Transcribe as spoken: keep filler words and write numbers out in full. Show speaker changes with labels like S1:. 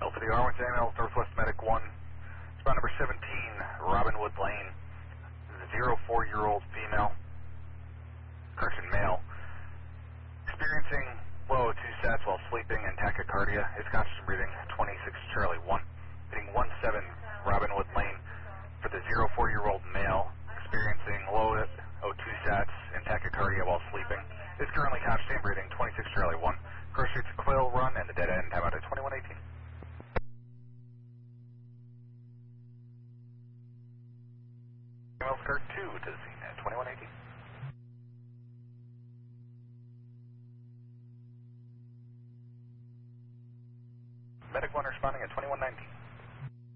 S1: Alpha D R one J M L, Northwest Medic one, spot number seventeen, Robinwood Lane, zero four year old female, correction male, experiencing low O two sats while sleeping and tachycardia. His conscious breathing twenty-six Charlie one, hitting one seven Robinwood Lane for the zero four year old male, experiencing low O two sats and tachycardia while sleeping. Is currently conscious and breathing twenty-six Charlie one. Cross Street's Quill Run and the dead end, time out at twenty-one eighteen. Skirt two to the scene at twenty-one eighteen. Medic one responding at twenty-one nineteen.